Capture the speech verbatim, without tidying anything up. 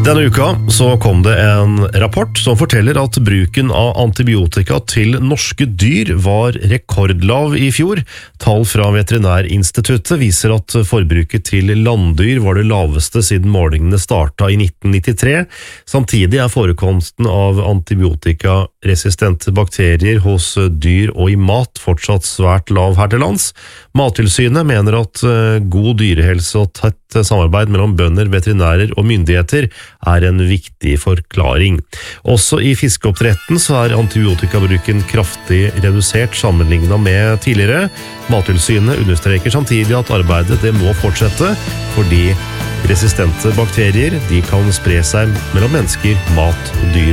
Denne uka så kom det en rapport som forteller at bruken av antibiotika til norske dyr var rekordlav i fjor. Tall fra Veterinærinstituttet viser at forbruket til landdyr var det laveste siden målingene startet i nitten nittitre. Samtidig er forekomsten av antibiotikaresistente bakterier hos dyr og i mat fortsatt svært lav her til lands. Mattilsynet mener at god dyrehelse og tett samarbeid mellom bønder, veterinærer og myndigheter er en viktig forklaring. Også i fiskeoppdretten så er antibiotikabruken kraftig redusert sammenlignet med tidligere. Mattilsynet understreker samtidig at arbeidet det må fortsette, fordi resistente bakterier de kan spre seg mellom mennesker, mat, dyr